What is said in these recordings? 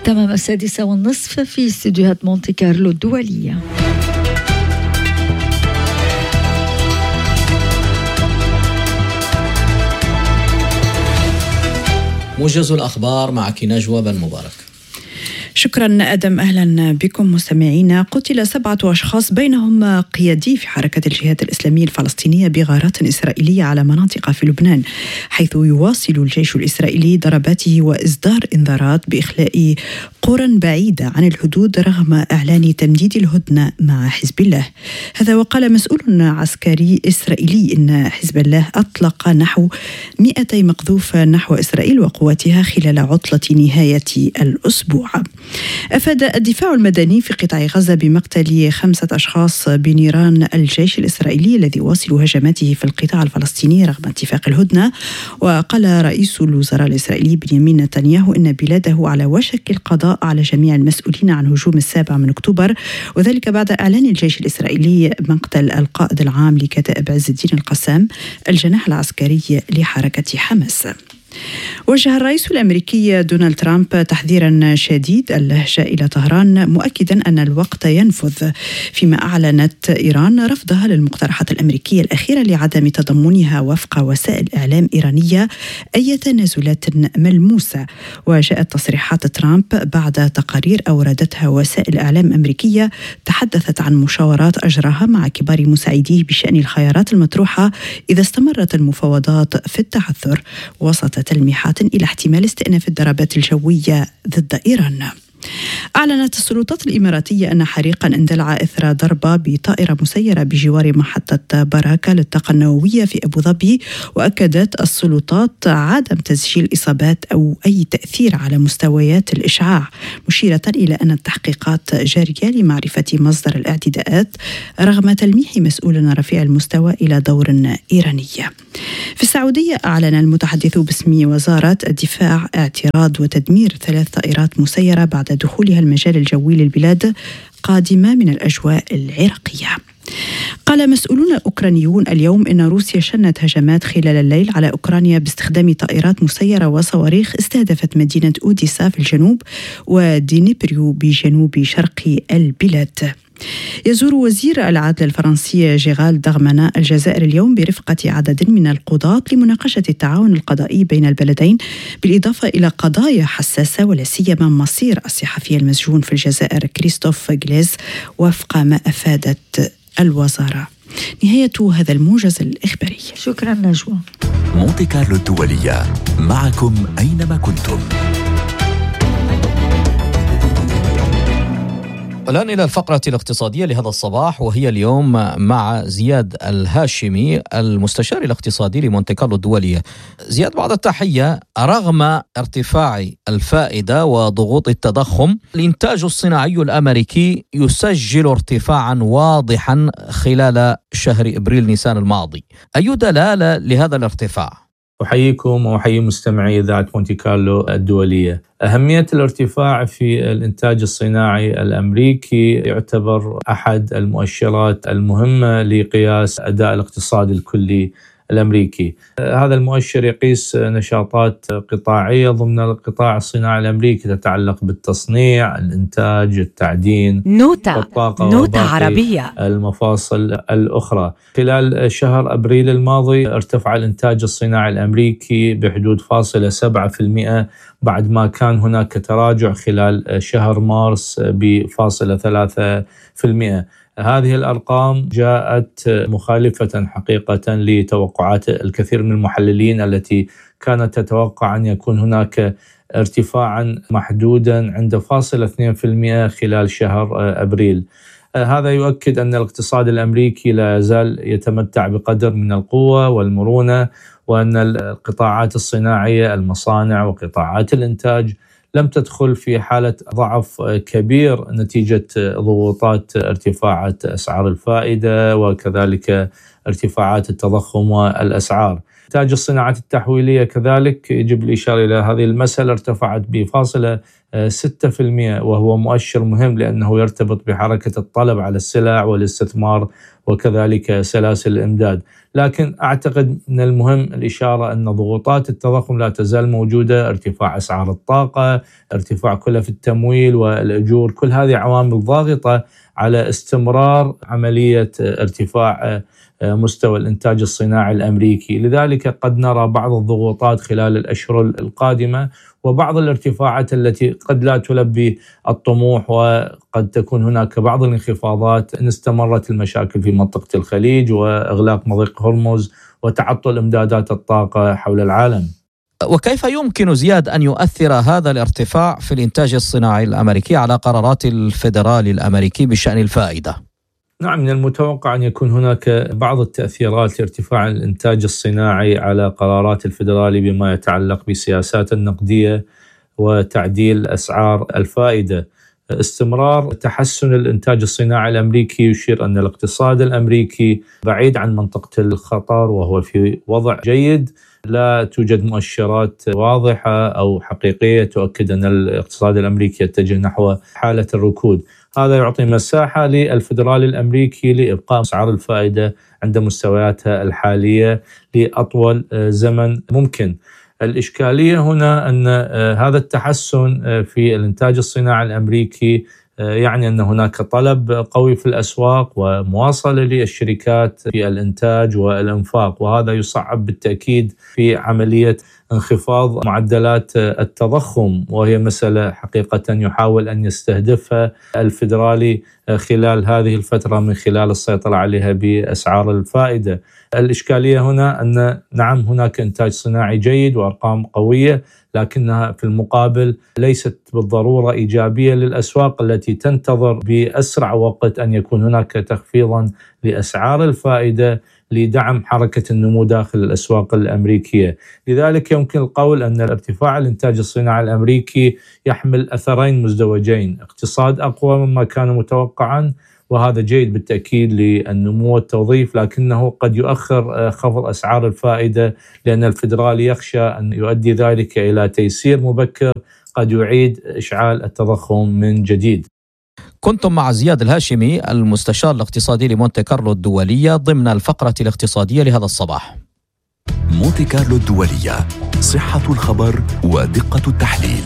تمام 6:30 في استديوهات مونتي كارلو الدولية. موجز الأخبار معك نجوى بن مبارك. شكرا آدم، أهلا بكم مستمعينا. قتل 7 أشخاص بينهم قيادي في حركة الجهاد الإسلامي الفلسطينية بغارات إسرائيلية على مناطق في لبنان، حيث يواصل الجيش الإسرائيلي ضرباته وإصدار إنذارات بإخلاء قرى بعيدة عن الحدود رغم إعلان تمديد الهدنة مع حزب الله. هذا وقال مسؤول عسكري إسرائيلي إن حزب الله أطلق نحو 200 مقذوف نحو إسرائيل وقواتها خلال عطلة نهاية الأسبوع. أفاد الدفاع المدني في قطاع غزة بمقتل 5 أشخاص بنيران الجيش الإسرائيلي الذي يواصل هجماته في القطاع الفلسطيني رغم اتفاق الهدنة. وقال رئيس الوزراء الإسرائيلي بنيامين نتنياهو إن بلاده على وشك القضاء على جميع المسؤولين عن هجوم 7 أكتوبر، وذلك بعد إعلان الجيش الإسرائيلي مقتل القائد العام لكتائب عز الدين القسام الجناح العسكري لحركة حماس. وجه الرئيس الأمريكي دونالد ترامب تحذيرا شديد اللهجة إلى طهران، مؤكدا أن الوقت ينفذ، فيما أعلنت إيران رفضها للمقترحات الأمريكية الأخيرة لعدم تضمنها وفق وسائل إعلام إيرانية أي تنازلات ملموسة. وجاءت تصريحات ترامب بعد تقارير أوردتها وسائل إعلام أمريكية تحدثت عن مشاورات أجراها مع كبار مساعديه بشأن الخيارات المطروحة إذا استمرت المفاوضات في التعثر، وسط تلميحات إلى احتمال استئناف الضربات الجوية ضد إيران. أعلنت السلطات الإماراتية أن حريقا اندلع إثر ضربة بطائرة مسيرة بجوار محطة براكة للطاقة النووية في أبو ظبي، وأكدت السلطات عدم تسجيل إصابات أو أي تأثير على مستويات الإشعاع، مشيرة إلى أن التحقيقات جارية لمعرفة مصدر الاعتداءات رغم تلميح مسؤول رفيع المستوى إلى دور إيراني. في السعودية أعلن المتحدث باسم وزارة الدفاع اعتراض وتدمير 3 طائرات مسيرة بعد دخولها المجال الجوي للبلاد قادمة من الأجواء العراقية. قال مسؤولون أوكرانيون اليوم إن روسيا شنت هجمات خلال الليل على أوكرانيا باستخدام طائرات مسيرة وصواريخ استهدفت مدينة أوديسا في الجنوب ودينيبريو بجنوب شرق البلاد. يزور وزير العدل الفرنسي جيرالد دارمانان الجزائر اليوم برفقة عدد من القضاة لمناقشة التعاون القضائي بين البلدين، بالإضافة إلى قضايا حساسة ولا سيما مصير الصحفي المسجون في الجزائر كريستوف غليز وفق ما أفادت الوزارة. نهاية هذا الموجز الإخباري. شكرا نجوى. مونتي كارلو الدولية معكم أينما كنتم. الآن إلى الفقرة الاقتصادية لهذا الصباح، وهي اليوم مع زياد الهاشمي المستشار الاقتصادي لمونتي كارلو الدولية. زياد، بعد التحية، رغم ارتفاع الفائدة وضغوط التضخم، الإنتاج الصناعي الأمريكي يسجل ارتفاعا واضحا خلال شهر إبريل نيسان الماضي. أي دلالة لهذا الارتفاع؟ أحييكم وأحيي مستمعي إذاعة مونتي كارلو الدولية. أهمية الارتفاع في الإنتاج الصناعي الأمريكي يعتبر أحد المؤشرات المهمة لقياس أداء الاقتصاد الكلي الأمريكي. هذا المؤشر يقيس نشاطات قطاعية ضمن القطاع الصناعي الأمريكي تتعلق بالتصنيع، الإنتاج، التعدين، والطاقة، نوتة عربية، المفاصل الأخرى. خلال شهر أبريل الماضي ارتفع الإنتاج الصناعي الأمريكي بحدود 0.7% بعد ما كان هناك تراجع خلال شهر مارس ب0.3%. هذه الأرقام جاءت مخالفة حقيقة لتوقعات الكثير من المحللين التي كانت تتوقع أن يكون هناك ارتفاعا محدودا عند 0.2% خلال شهر أبريل. هذا يؤكد أن الاقتصاد الأمريكي لا يزال يتمتع بقدر من القوة والمرونة، وأن القطاعات الصناعية، المصانع وقطاعات الإنتاج لم تدخل في حالة ضعف كبير نتيجة ضغوطات ارتفاعات أسعار الفائدة وكذلك ارتفاعات التضخم والأسعار. إنتاج الصناعات التحويلية كذلك يجب الإشارة إلى هذه المسألة، ارتفعت ب0.6%، وهو مؤشر مهم لأنه يرتبط بحركة الطلب على السلع والاستثمار وكذلك سلاسل الإمداد. لكن أعتقد من المهم الإشارة أن ضغوطات التضخم لا تزال موجودة، ارتفاع أسعار الطاقة، ارتفاع كلف التمويل والأجور، كل هذه عوامل ضاغطة على استمرار عملية ارتفاع مستوى الإنتاج الصناعي الأمريكي. لذلك قد نرى بعض الضغوطات خلال الأشهر القادمة وبعض الارتفاعات التي قد لا تلبي الطموح، وقد تكون هناك بعض الانخفاضات إن استمرت المشاكل في منطقة الخليج وإغلاق مضيق هرمز وتعطل إمدادات الطاقة حول العالم. وكيف يمكن زياد أن يؤثر هذا الارتفاع في الإنتاج الصناعي الأمريكي على قرارات الفيدرالي الأمريكي بشأن الفائدة؟ نعم، من المتوقع أن يكون هناك بعض التأثيرات لارتفاع الإنتاج الصناعي على قرارات الفيدرالي بما يتعلق بالسياسات النقدية وتعديل أسعار الفائدة. استمرار تحسن الإنتاج الصناعي الأمريكي يشير أن الاقتصاد الأمريكي بعيد عن منطقة الخطر وهو في وضع جيد. لا توجد مؤشرات واضحة أو حقيقية تؤكد أن الاقتصاد الأمريكي يتجه نحو حالة الركود. هذا يعطي مساحة للفيدرالي الأمريكي لإبقاء أسعار الفائدة عند مستوياتها الحالية لأطول زمن ممكن. الإشكالية هنا أن هذا التحسن في الإنتاج الصناعي الأمريكي يعني أن هناك طلب قوي في الأسواق ومواصلة للشركات في الإنتاج والإنفاق، وهذا يصعب بالتأكيد في عملية انخفاض معدلات التضخم، وهي مسألة حقيقة يحاول أن يستهدفها الفيدرالي خلال هذه الفترة من خلال السيطرة عليها بأسعار الفائدة. الإشكالية هنا أن نعم هناك إنتاج صناعي جيد وأرقام قوية، لكنها في المقابل ليست بالضرورة إيجابية للأسواق التي تنتظر بأسرع وقت أن يكون هناك تخفيضا لأسعار الفائدة لدعم حركة النمو داخل الأسواق الأمريكية. لذلك يمكن القول أن ارتفاع الإنتاج الصناعي الأمريكي يحمل أثرين مزدوجين: اقتصاد أقوى مما كان متوقعا، وهذا جيد بالتأكيد للنمو والتوظيف، لكنه قد يؤخر خفض أسعار الفائدة لأن الفيدرالي يخشى أن يؤدي ذلك إلى تيسير مبكر قد يعيد إشعال التضخم من جديد. كنتم مع زياد الهاشمي المستشار الاقتصادي لمونتي كارلو الدولية ضمن الفقرة الاقتصادية لهذا الصباح. مونتي كارلو الدولية، صحة الخبر ودقة التحليل.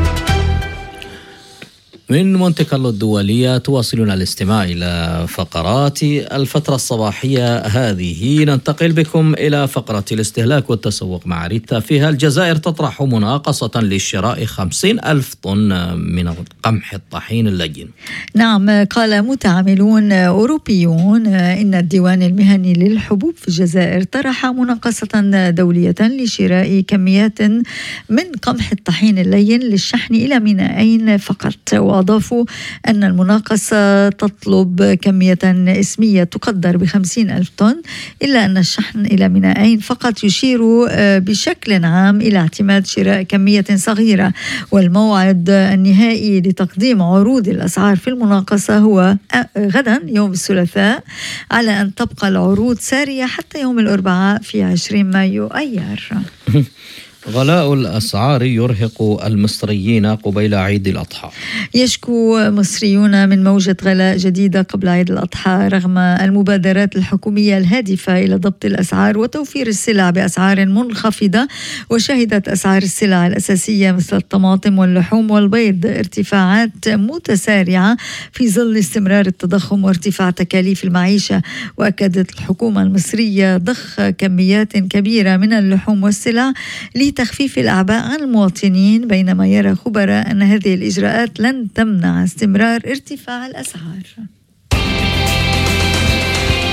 من مونتي كارلو الدولية تواصلون الاستماع إلى فقرات الفترة الصباحية هذه. ننتقل بكم إلى فقرة الاستهلاك والتسوق مع ريتا. فيها الجزائر تطرح مناقصة للشراء 50,000 طن من قمح الطحين اللين. نعم، قال متعاملون أوروبيون إن الديوان المهني للحبوب في الجزائر طرح مناقصة دولية لشراء كميات من قمح الطحين اللين للشحن إلى مينائين فقط. وأضافوا أن المناقصة تطلب كمية اسمية تقدر ب50,000 طن، إلا أن الشحن إلى مينائين فقط يشير بشكل عام إلى اعتماد شراء كمية صغيرة. والموعد النهائي لتقديم عروض الأسعار في المناقصة هو غدا يوم الثلاثاء، على أن تبقى العروض سارية حتى يوم الأربعاء في 20 مايو أيار. غلاء الأسعار يرهق المصريين قبيل عيد الأضحى. يشكو مصريون من موجة غلاء جديدة قبل عيد الأضحى رغم المبادرات الحكومية الهادفة إلى ضبط الأسعار وتوفير السلع بأسعار منخفضة. وشهدت أسعار السلع الأساسية مثل الطماطم واللحوم والبيض ارتفاعات متسارعة في ظل استمرار التضخم وارتفاع تكاليف المعيشة. وأكدت الحكومة المصرية ضخ كميات كبيرة من اللحوم والسلع لتخفيف الأعباء عن المواطنين، بينما يرى خبراء أن هذه الإجراءات لن تمنع استمرار ارتفاع الأسعار.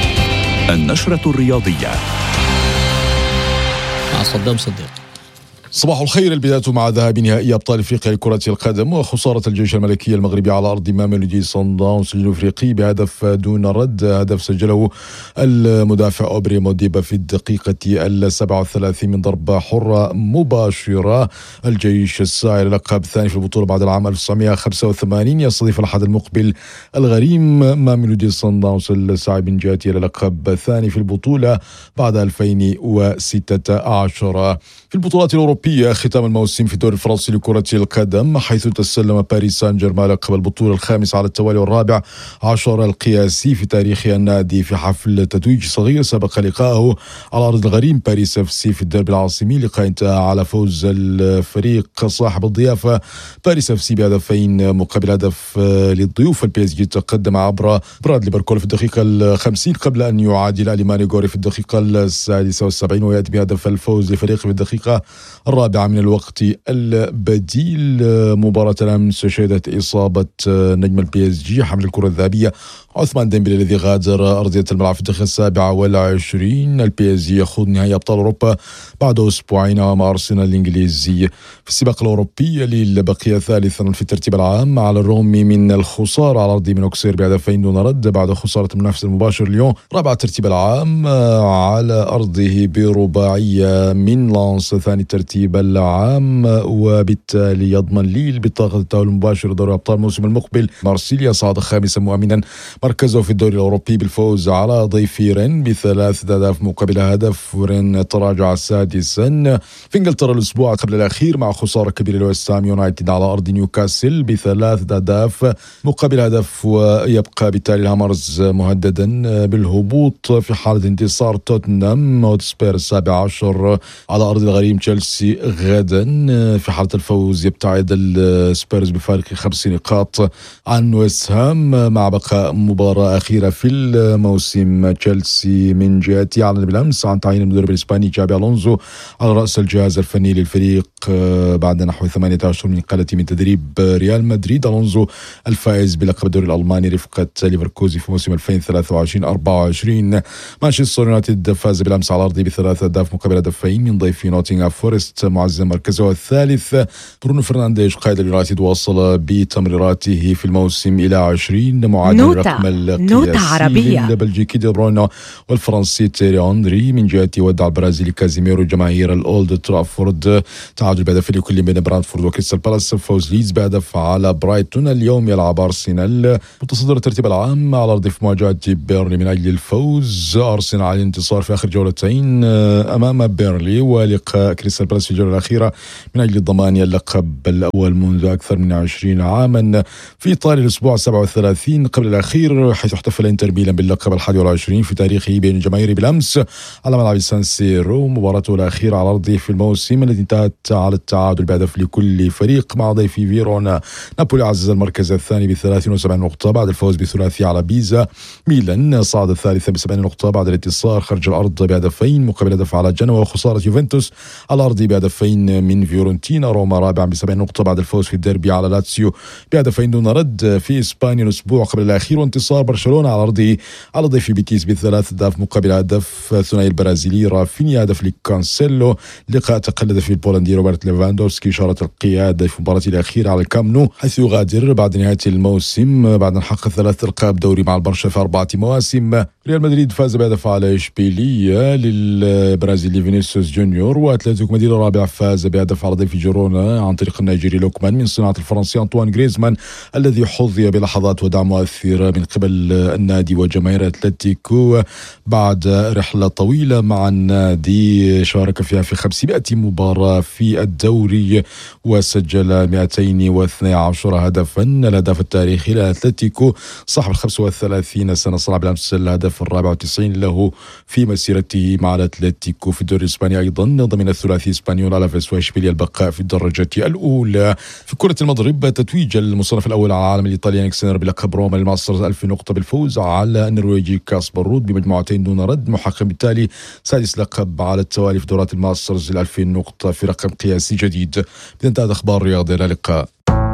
النشرة الرياضية مع صدام صديق. صباح الخير. البداية مع ذهاب نهائي أبطال إفريقيا لكرة القدم وخسارة الجيش الملكي المغربي على أرض ماميلودي صن داونز الإفريقي بهدف دون رد. هدف سجله المدافع أوبري موديبا في الدقيقة 37 من ضربة حرة مباشرة. الجيش الساعي للقب الثاني في البطولة بعد العام 1985 يستضيف الأحد المقبل الغريم ماميلودي صن داونز الساعي من جهته للقب الثاني في البطولة بعد 2016. في البطولات الأوروبية ختام الموسم في الدوري الفرنسي لكرة القدم، حيث تسلم باريس سان جيرمان لقب البطولة الخامس على التوالي والرابع عشر القياسي في تاريخ النادي في حفل تتويج صغير سبق لقائه على أرض الغريم باريس اف سي في الديربي العاصمي. لقاء انتهى على فوز الفريق صاحب الضيافة باريس اف سي بهدفين مقابل هدف للضيوف. البي اس جي تقدم عبر برادلي باركول في الدقيقة 50 قبل أن يعادل أليماني غوري في الدقيقة 76 ويأتي بهدف الفوز لفريق في الدقيقة الرابعة من الوقت البديل. مباراة الأمس شهدت إصابة نجم البي اس جي حمل الكرة الذهبية عثمان ديمبلي الذي غادر أرضية الملعب في الدقيقة 27. البي اس جي يخوض نهائي أبطال أوروبا بعد أسبوعين أمام أرسنال الإنجليزي. في السباق الأوروبي ليل بقي ثالثا في الترتيب العام على الرغم من الخسارة على أرض مينوكسير بهدفين دون رد بعد خسارة المنافس المباشر ليون رابع الترتيب العام على أرضه برباعية من لانس ثاني الترتيب العام، وبالتالي يضمن ليل بطاقة التأهل المباشر دوري أبطال الموسم المقبل. مارسيليا صعد خامسا مؤمنا مركزه في الدوري الأوروبي بالفوز على ضيف رين بثلاث أهداف مقابل هدف، ورين تراجع سادسا. في انجلترا الأسبوع قبل الأخير مع خسارة كبيرة لويست هام يونايتد على أرض نيوكاسل بثلاث أهداف مقابل هدف، ويبقى بالتالي الهامرز مهددا بالهبوط في حالة انتصار توتنهام هوتسبير السابع عشر على أرض الغريم تشيلسي غدا. في حالة الفوز يبتعد السبيرز بفارق 5 نقاط عن ويست هام مع بقاء مباراة أخيرة في الموسم. تشيلسي من جهته أعلن بالأمس عن تعيين المدرب الإسباني جابي ألونزو على رأس الجهاز الفني للفريق بعد نحو 18 من قالة من تدريب ريال مدريد. ألونزو الفائز بلقب الدوري الألماني رفقة ليفركوزن في موسم 2023-24. مانشستر يونايتد فاز بالأمس على أرضه بثلاث أهداف مقابل هدفين من ضيف نوتنغهام فورست معزز مركزه الثالث. برونو فرنانديز قائد اليونايتد وصل بتمريراته في الموسم إلى 20 معادل الرقم القياسي للبلجيكي دي بروين والفرنسي تيري أندري. من جهته ودع البرازيلي كازيميرو جماهير الأولد ترافورد. تعادل بهدف لكل بين برانتفورد وكريستال بالاس. فوز ليدز بهدف على برايتون. اليوم يلعب أرسنال متصدر الترتيب العام على أرض في مواجهة بيرلي من أجل الفوز. أرسنال على الانتصار في آخر جولتين أمام بيرلي، ولقاء كريستال بالاس في الجولة الأخيرة من أجل الضمان اللقب الأول منذ أكثر من 20 عاما. في إيطاليا الأسبوع 37 قبل الأخير حيث احتفل إنتر ميلان باللقب 21 في تاريخه بين الجماهير بالأمس على ملعب سان سيرو. مباراته الأخيرة على أرضه في الموسم الذي انتهت على التعادل بهدف لكل فريق مع ضيف فيرونا. نابولي عزز المركز الثاني ب73 نقطة بعد الفوز بثلاثي على بيزا. ميلان صعد الثالثة ب70 نقطة بعد الانتصار خارج الأرض بهدفين مقابل هدف على جنوا، وخسارة يوفنتوس على أرضه بهدفين من فيورنتينا. روما رابع ب70 نقطة بعد الفوز في الديربي على لاتسيو بهدفين دون رد. في إسبانيا الأسبوع قبل الأخير وانتصار برشلونة على أرضه على ضيف بيتيس بثلاث أهداف مقابل هدف ثنائي البرازيلي رافينيا هدف لكانسيلو. لقاء تقلد في البولندي روبرت ليفاندوفسكي إشارة القيادة في المباراة الأخيرة على الكامب نو، حيث يغادر بعد نهاية الموسم بعد أن حقق 3 ألقاب دوري مع البرشا في 4 مواسم. ريال مدريد فاز بهدف على إشبيلية للبرازيلي فينيسيوس جونيور، وأتلتيكو مدريد الرابع فاز بهدف على ضيف جيرونا عن طريق النيجيري لوكمان من صناعة الفرنسي أنطوان غريزمان الذي حظي بلحظات ودعم مؤثرة من قبل النادي وجماهير أتلتيكو بعد رحلة طويلة مع النادي شارك فيها في 500 مباراة في الدوري وسجل 212 هدفا. الهدف التاريخي لأتلتيكو صاحب 35 سنة صنع بالأمس الهدف 94 له في مسيرته مع الأتلتيكو في الدوري الإسباني. أيضا ضمن الثلاثي إسبانيول ألافيس وإشبيلية البقاء في الدرجة الأولى. في كرة المضرب تتويج المصنف الأول على العالم الإيطالي نيكسينر بلقب روما للماسترز 1000 نقطة بالفوز على النرويجي كاسبر رود بمجموعتين دون رد، محقق بالتالي سادس لقب على التوالي في دورات الماسترز 2000 نقطة في رقم قياسي جديد. بتنتهي أخبار رياضية. إلى اللقاء.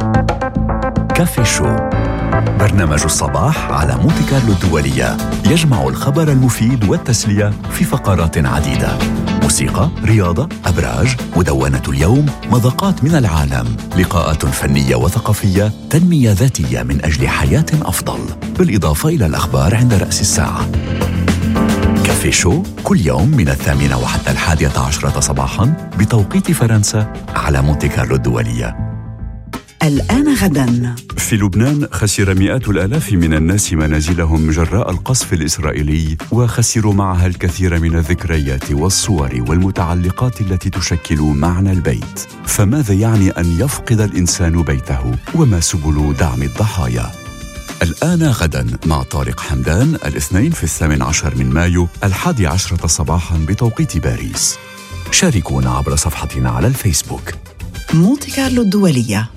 كافي شو، برنامج الصباح على مونتي كارلو الدولية، يجمع الخبر المفيد والتسلية في فقرات عديدة. موسيقى، رياضة، أبراج، مدونة اليوم، مذاقات من العالم، لقاءات فنية وثقافية، تنمية ذاتية من أجل حياة أفضل، بالإضافة إلى الأخبار عند رأس الساعة. كافي شو كل يوم من 8 وحتى 11 صباحا بتوقيت فرنسا على مونتي كارلو الدولية. الآن غدا. في لبنان خسر مئات الآلاف من الناس منازلهم جراء القصف الإسرائيلي، وخسروا معها الكثير من الذكريات والصور والمتعلقات التي تشكل معنى البيت. فماذا يعني أن يفقد الإنسان بيته؟ وما سبل دعم الضحايا؟ الآن غدا مع طارق حمدان، الاثنين في 18 من مايو 11 صباحا بتوقيت باريس. شاركونا عبر صفحتنا على الفيسبوك. مونتي كارلو الدولية.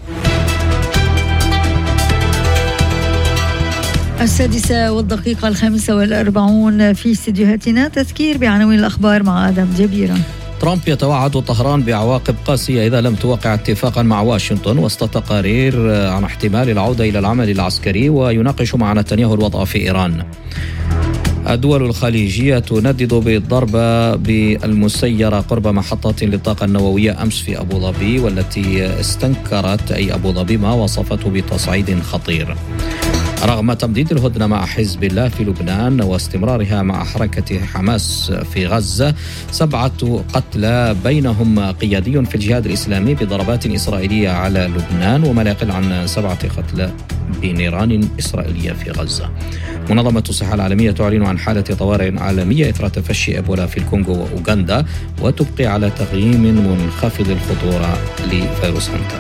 6:45 في استديوهاتنا. تذكير بعناوين الأخبار مع آدم جبيرة. ترامب يتوعد طهران بعواقب قاسية إذا لم توقع اتفاقا مع واشنطن وسط تقارير عن احتمال العودة إلى العمل العسكري، ويناقش مع نتنياهو الوضع في إيران. الدول الخليجية تندد بالضربة بالمسيرة قرب محطة للطاقة النووية أمس في أبو ظبي، والتي استنكرت أي أبو ظبي ما وصفته بتصعيد خطير. رغم تمديد الهدنة مع حزب الله في لبنان واستمرارها مع حركة حماس في غزة، 7 قتلى بينهم قيادي في الجهاد الإسلامي بضربات إسرائيلية على لبنان، وما لا يقل عن 7 قتلى بنيران إسرائيلية في غزة. منظمة الصحة العالمية تعلن عن حالة طوارئ عالمية إثر تفشي إيبولا في الكونغو وأوغندا، وتبقي على تقييم منخفض الخطورة لفيروس هانتا.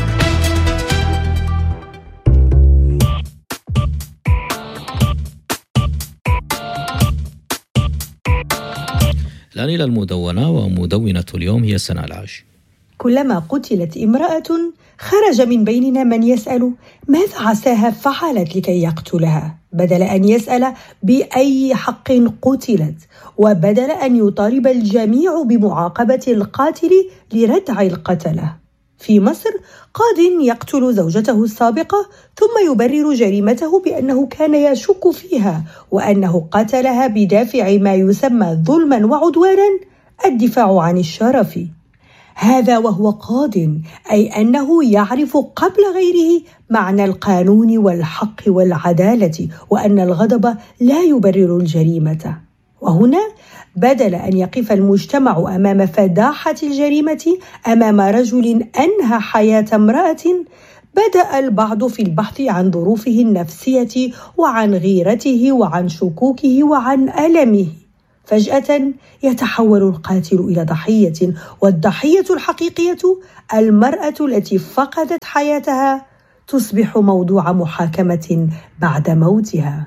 الآن إلى المدونة، ومدونة اليوم هي سناء العاش. كلما قتلت امرأة خرج من بيننا من يسأل ماذا عساها فعلت لكي يقتلها، بدل أن يسأل بأي حق قتلت، وبدل أن يطالب الجميع بمعاقبة القاتل لردع القتلة. في مصر قاضٍ يقتل زوجته السابقة ثم يبرر جريمته بأنه كان يشك فيها وأنه قتلها بدافع ما يسمى ظلماً وعدوانا، الدفاع عن الشرف. هذا وهو قاضٍ، أي أنه يعرف قبل غيره معنى القانون والحق والعدالة، وأن الغضب لا يبرر الجريمة. وهنا بدل أن يقف المجتمع أمام فداحة الجريمة أمام رجل أنهى حياة امرأة، بدأ البعض في البحث عن ظروفه النفسية وعن غيرته وعن شكوكه وعن ألمه. فجأة يتحول القاتل إلى ضحية، والضحية الحقيقية المرأة التي فقدت حياتها تصبح موضوع محاكمة بعد موتها.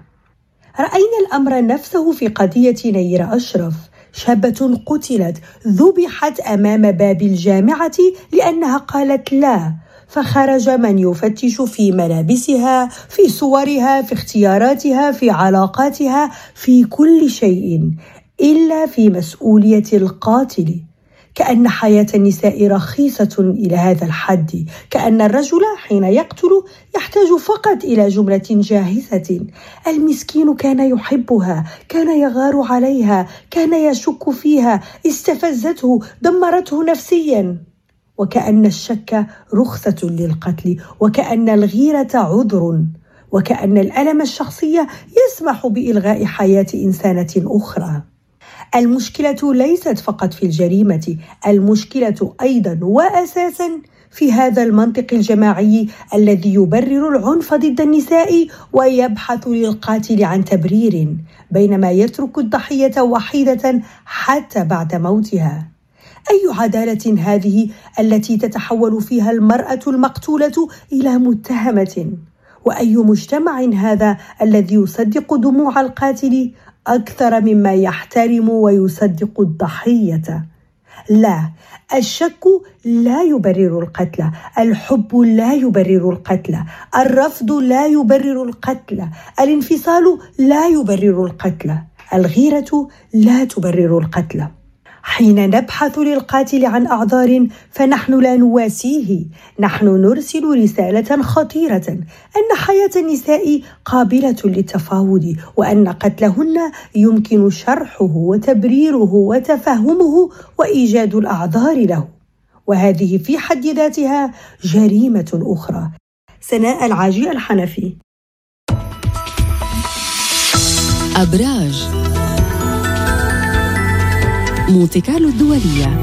رأينا الأمر نفسه في قضية نيرة أشرف، شابة قتلت ذبحت أمام باب الجامعة لأنها قالت لا، فخرج من يفتش في ملابسها، في صورها، في اختياراتها، في علاقاتها، في كل شيء إلا في مسؤولية القاتل. كأن حياة النساء رخيصة إلى هذا الحد، كأن الرجل حين يقتل يحتاج فقط إلى جملة جاهزة. المسكين كان يحبها، كان يغار عليها، كان يشك فيها، استفزته، دمرته نفسيا. وكأن الشك رخصة للقتل، وكأن الغيرة عذر، وكأن الألم الشخصي يسمح بإلغاء حياة إنسانة أخرى. المشكلة ليست فقط في الجريمة، المشكلة أيضاً وأساساً في هذا المنطق الجماعي الذي يبرر العنف ضد النساء ويبحث للقاتل عن تبرير، بينما يترك الضحية وحيدة حتى بعد موتها. أي عدالة هذه التي تتحول فيها المرأة المقتولة إلى متهمة؟ وأي مجتمع هذا الذي يصدق دموع القاتل أكثر مما يحترم ويصدق الضحية؟ لا، الشك لا يبرر القتل، الحب لا يبرر القتل، الرفض لا يبرر القتل، الانفصال لا يبرر القتل، الغيرة لا تبرر القتل. حين نبحث للقاتل عن أعذار فنحن لا نواسيه، نحن نرسل رسالة خطيرة أن حياة النساء قابلة للتفاوض، وأن قتلهن يمكن شرحه وتبريره وتفهمه وإيجاد الأعذار له، وهذه في حد ذاتها جريمة أخرى. سناء العاجي الحنفي. أبراج مونتي كارلو الدولية.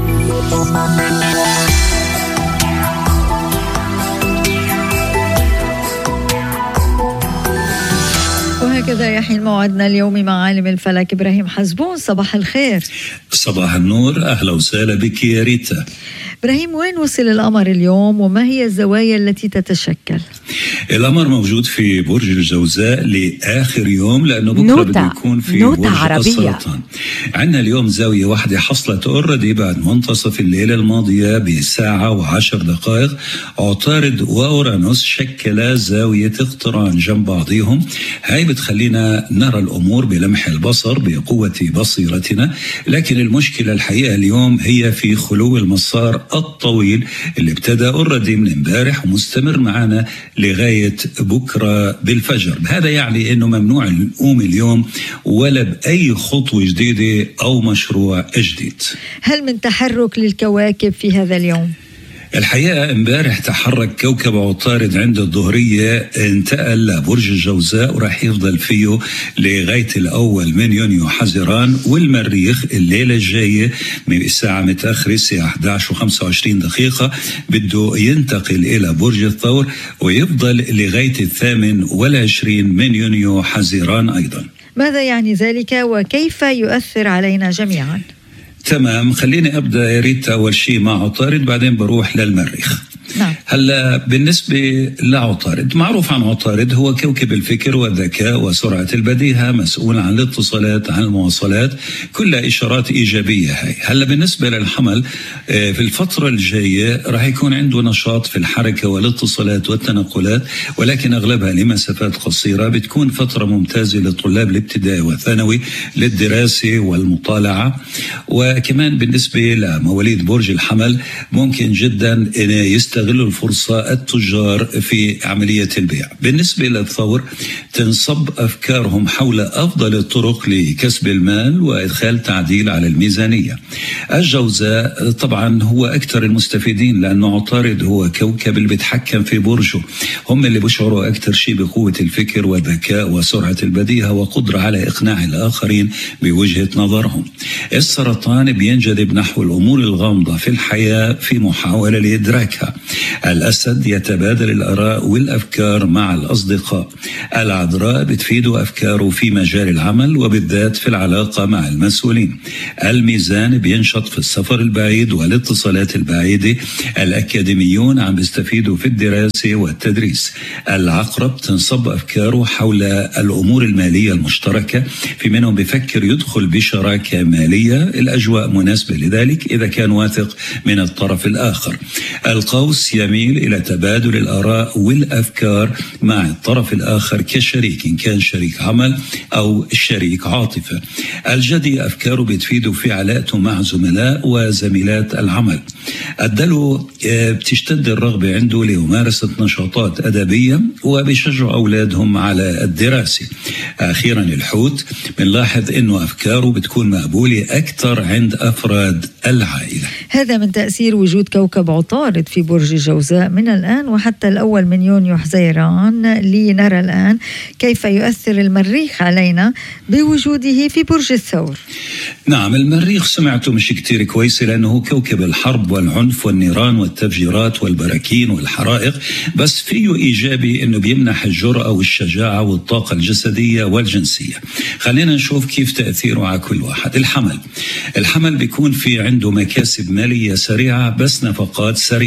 وهكذا يحين موعدنا اليوم مع عالم الفلك إبراهيم حزبون. صباح الخير. صباح النور، أهلا وسهلا بك يا ريتا. إبراهيم، وين وصل القمر اليوم وما هي الزوايا التي تتشكل؟ القمر موجود في برج الجوزاء لآخر يوم، لأنه بكرة بده يكون في برج السرطان. عندنا اليوم زاوية واحدة حصلت اوريدي بعد منتصف الليلة الماضية بساعة و10 دقائق. عطارد وأورانوس شكلا زاوية اقتران جنب بعضهم، هاي بتخلينا نرى الأمور بلمح البصر بقوة بصيرتنا. لكن المشكلة الحقيقة اليوم هي في خلو المسار الطويل اللي ابتدى اوريدي من امبارح ومستمر معنا لغاية بكرة بالفجر. هذا يعني انه ممنوع نقوم اليوم ولا بأي خطوة جديدة او مشروع جديد. هل من تحرك للكواكب في هذا اليوم؟ الحقيقة امبارح تحرك كوكب عطارد عند الظهرية، انتقل لبرج الجوزاء وراح يفضل فيه لغاية الأول من يونيو حزيران. والمريخ الليلة الجاية من الساعة متأخرة الساعة 11:25 دقيقة بده ينتقل إلى برج الثور ويفضل لغاية 28 من يونيو حزيران أيضا. ماذا يعني ذلك وكيف يؤثر علينا جميعا؟ تمام، خليني أبدأ يا ريت أول شيء مع عطارد بعدين بروح للمريخ. نعم. هلا بالنسبة لعطارد، معروف عن عطارد هو كوكب الفكر والذكاء وسرعة البديهة، مسؤول عن الاتصالات، عن المواصلات، كلها إشارات إيجابية هاي. هلا بالنسبة للحمل في الفترة الجاية راح يكون عنده نشاط في الحركة والاتصالات والتنقلات، ولكن أغلبها لمسافات قصيرة. بتكون فترة ممتازة للطلاب الابتدائي والثانوي للدراسة والمطالعة. وكمان بالنسبة لمواليد برج الحمل ممكن جدا يستغلوا الفرصة التجار في عملية البيع. بالنسبة للثور تنصب أفكارهم حول أفضل الطرق لكسب المال وإدخال تعديل على الميزانية. الجوزاء طبعا هو أكثر المستفيدين، لأنه عطارد هو كوكب اللي بيتحكم في برجه، هم اللي بيشعروا أكثر شيء بقوة الفكر والذكاء وسرعة البديهة وقدرة على إقناع الآخرين بوجهة نظرهم. السرطان بينجذب نحو الأمور الغامضة في الحياة في محاولة لإدراكها. الأسد يتبادل الآراء والأفكار مع الأصدقاء. العذراء بتفيده أفكاره في مجال العمل وبالذات في العلاقة مع المسؤولين. الميزان بينشط في السفر البعيد والاتصالات البعيدة. الأكاديميون عم بيستفيدوا في الدراسة والتدريس. العقرب تنصب أفكاره حول الأمور المالية المشتركة، في منهم بفكر يدخل بشراكة مالية، الأجواء مناسبة لذلك إذا كان واثق من الطرف الآخر. القوس يميل إلى تبادل الآراء والأفكار مع الطرف الآخر كشريك، إن كان شريك عمل أو شريك عاطفة. الجدي أفكاره بتفيده في علاقته مع زملاء وزميلات العمل. الدلو بتشتد الرغبة عنده لممارسة نشاطات أدبية وبيشجع أولادهم على الدراسة. أخيرا الحوت بنلاحظ أنه أفكاره بتكون مقبولة أكثر عند أفراد العائلة. هذا من تأثير وجود كوكب عطارد في برج الجوزاء من الآن وحتى الأول من يونيو حزيران. لنرى الآن كيف يؤثر المريخ علينا بوجوده في برج الثور. نعم، المريخ سمعته مش كتير كويسة لأنه كوكب الحرب والعنف والنيران والتفجيرات والبراكين والحرائق، بس فيه إيجابي أنه بيمنح الجرأة والشجاعة والطاقة الجسدية والجنسية. خلينا نشوف كيف تأثيره على كل واحد. الحمل بيكون في عنده مكاسب مالية سريعة بس نفقات سريعة.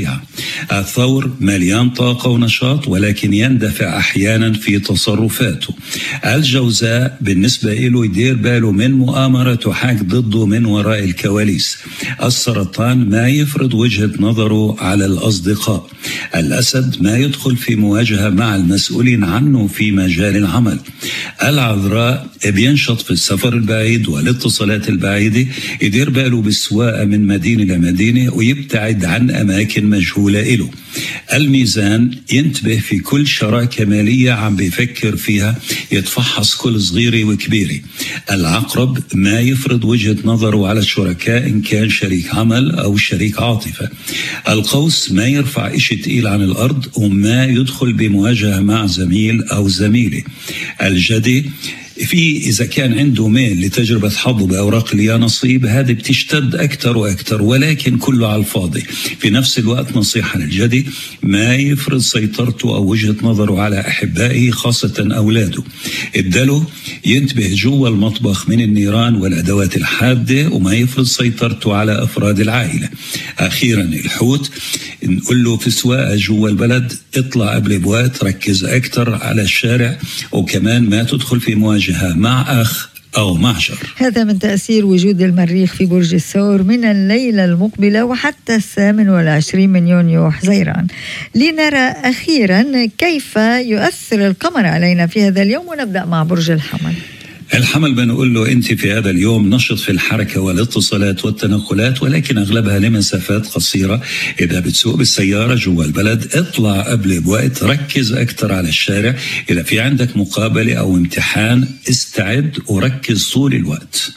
الثور مليان طاقة ونشاط ولكن يندفع أحيانا في تصرفاته. الجوزاء بالنسبة له يدير باله من مؤامرة تحاك ضده من وراء الكواليس. السرطان ما يفرض وجهة نظره على الأصدقاء. الأسد ما يدخل في مواجهة مع المسؤولين عنه في مجال العمل. العذراء بينشط في السفر البعيد والاتصالات البعيدة، يدير باله بالسواقة من مدينة لمدينة ويبتعد عن أماكن مجهولة له. الميزان ينتبه في كل شراكة مالية عم بيفكر فيها، يتفحص كل صغيرة وكبيرة. العقرب ما يفرض وجهة نظره على الشركاء إن كان شريك عمل أو شريك عاطفة. القوس ما يرفع إشي تقيل عن الأرض وما يدخل بمواجهة مع زميل أو زميلة. الجدي إذا كان عنده ميل لتجربة حظه بأوراق اليا نصيب، هذه بتشتد أكثر وأكثر ولكن كله على الفاضي. في نفس الوقت نصيحة للجدي ما يفرض سيطرته أو وجهة نظره على أحبائه خاصة أولاده. الدلو ينتبه جوا المطبخ من النيران والأدوات الحادة وما يفرض سيطرته على أفراد العائلة. أخيرا الحوت نقول له في سواقة جوا البلد اطلع قبل بوقت، ركز أكثر على الشارع وكمان ما تدخل في مواجهة مع أخ أو معشر. هذا من تأثير وجود المريخ في برج الثور من الليلة المقبلة وحتى 28 من يونيو حزيران. لنرى أخيرا كيف يؤثر القمر علينا في هذا اليوم، ونبدأ مع برج الحمل. الحمل بنقول له أنت في هذا اليوم نشط في الحركة والاتصالات والتنقلات ولكن أغلبها لمسافات قصيرة. إذا بتسوق بالسيارة جوا البلد اطلع قبل بوقت، ركز أكثر على الشارع. إذا في عندك مقابلة أو امتحان استعد وركز طول الوقت.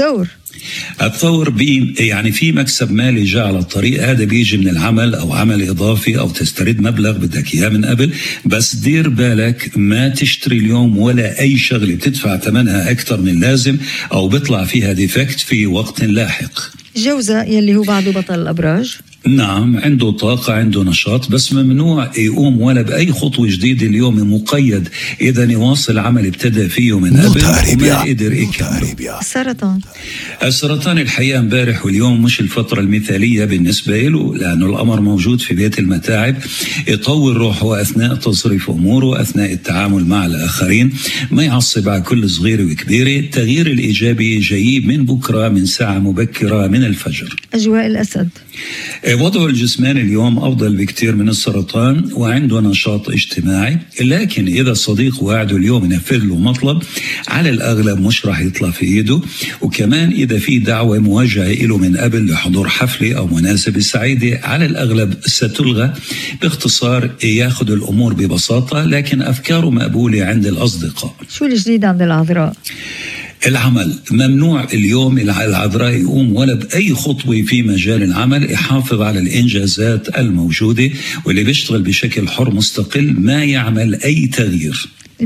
الثور يعني في مكسب مالي جاء على الطريق، هذا بيجي من العمل أو عمل إضافي أو تسترد مبلغ بدك إياه من قبل، بس دير بالك ما تشتري اليوم ولا أي شغلة بتدفع ثمنها أكثر من اللازم أو بيطلع فيها ديفكت في وقت لاحق. جوزاء يلي هو بعده بطل الأبراج، نعم عنده طاقة عنده نشاط بس ممنوع يقوم ولا بأي خطوة جديدة اليوم، مقيد إذا يواصل عمل ابتدى فيه من قبل وما قدر يكمل. السرطان الحقيقة امبارح واليوم مش الفترة المثالية بالنسبة له لأنه القمر موجود في بيت المتاعب، يطور روحه أثناء تصريف أموره أثناء التعامل مع الآخرين، ما يعصب على كل صغيرة وكبيرة. التغيير الإيجابي جاي من بكرة من ساعة مبكرة من الفجر. أجواء الأسد، وضعه الجسماني اليوم أفضل بكتير من السرطان وعنده نشاط اجتماعي، لكن إذا صديق وعده اليوم ينفذ له مطلب على الأغلب مش راح يطلع في إيده. وكمان إذا في دعوة موجهة له من قبل لحضور حفلة أو مناسبة سعيدة على الأغلب ستلغى. باختصار ياخذ الأمور ببساطة لكن أفكاره مقبولة عند الأصدقاء. شو الجديد عند العذراء؟ العمل ممنوع اليوم العذراء يقوم ولا بأي خطوة في مجال العمل، يحافظ على الإنجازات الموجودة واللي بيشتغل بشكل حر مستقل ما يعمل أي تغيير.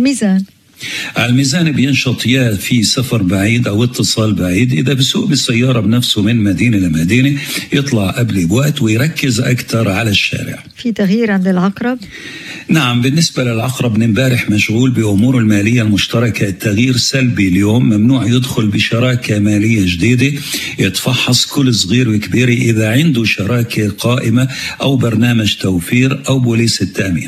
الميزان بينشط يا في سفر بعيد أو اتصال بعيد، إذا بسوق بالسيارة بنفسه من مدينة لمدينة يطلع قبل بوقت ويركز أكثر على الشارع. في تغيير عند العقرب؟ نعم بالنسبة للعقرب من امبارح مشغول بأمور المالية المشتركة، التغيير سلبي اليوم، ممنوع يدخل بشراكة مالية جديدة، يتفحص كل صغير وكبير إذا عنده شراكة قائمة أو برنامج توفير أو بوليس التأمين.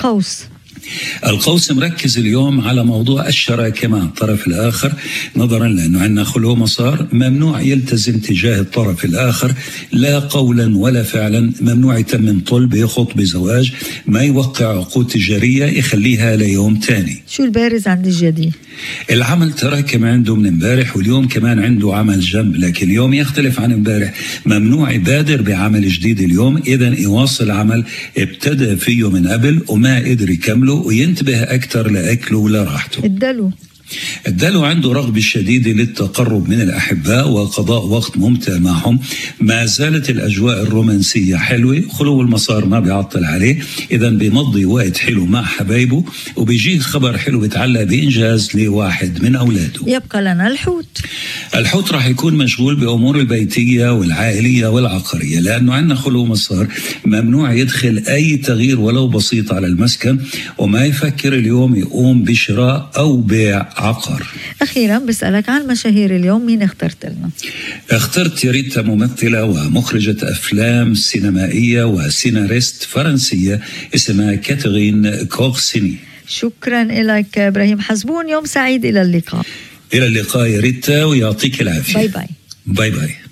القوس مركز اليوم على موضوع الشراكة مع الطرف الآخر نظرا لأنه عندنا خلو مسار، ممنوع يلتزم تجاه الطرف الآخر لا قولا ولا فعلا، ممنوع يتمم طلب يخط بزواج، ما يوقع عقود تجارية يخليها ليوم تاني. شو البارز عند الجدي؟ العمل تراكم عنده من امبارح واليوم كمان عنده عمل جنب، لكن اليوم يختلف عن امبارح، ممنوع يبادر بعمل جديد اليوم، إذن يواصل عمل ابتدى فيه من قبل وما قدر يكمله وينتبه أكثر لأكله ولراحته. الدلو عنده رغبة شديدة للتقرب من الأحباء وقضاء وقت ممتع معهم، ما زالت الأجواء الرومانسية حلوة، خلو المسار ما بيعطل عليه، إذا بيمضي وقت حلو مع حبايبه وبيجيه خبر حلو بيتعلق بإنجاز لواحد من أولاده. يبقى لنا الحوت راح يكون مشغول بأمور البيتية والعائلية والعقارية لأنه عندنا خلو مسار، ممنوع يدخل أي تغيير ولو بسيط على المسكن، وما يفكر اليوم يقوم بشراء أو بيع عقار. أخيرا بسألك عن مشاهير اليوم، مين اخترت لنا؟ اخترت ريتا، ممثلة ومخرجة أفلام سينمائية وسيناريست فرنسية اسمها كاترين كورسيني. شكرا لك إبراهيم حزبون، يوم سعيد، إلى اللقاء. إلى اللقاء يا ريتا ويعطيك العافية. باي باي. باي باي.